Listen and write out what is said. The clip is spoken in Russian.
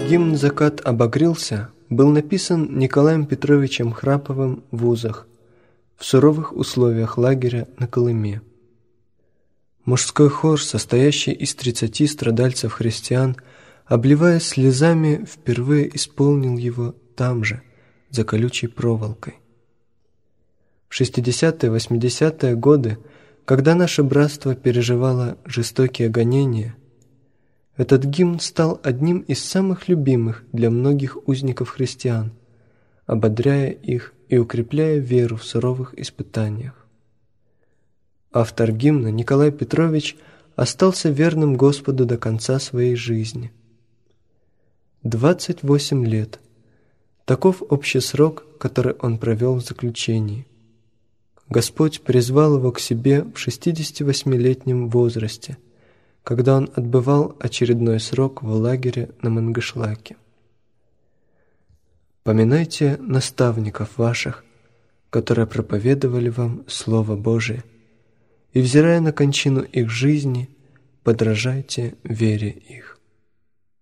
Гимн «Закат обогрелся» был написан Николаем Петровичем Храповым в Узах в суровых условиях лагеря на Колыме. Мужской хор, состоящий из 30 страдальцев-христиан, обливаясь слезами, впервые исполнил его там же, за колючей проволокой. В 60-80-е годы, когда наше братство переживало жестокие гонения, этот гимн стал одним из самых любимых для многих узников-христиан, ободряя их и укрепляя веру в суровых испытаниях. Автор гимна Николай Петрович остался верным Господу до конца своей жизни. 28 лет – таков общий срок, который он провел в заключении. Господь призвал его к себе в 68-летнем возрасте, когда он отбывал очередной срок в лагере на Мангышлаке. Поминайте наставников ваших, которые проповедовали вам Слово Божие, и, взирая на кончину их жизни, подражайте вере их.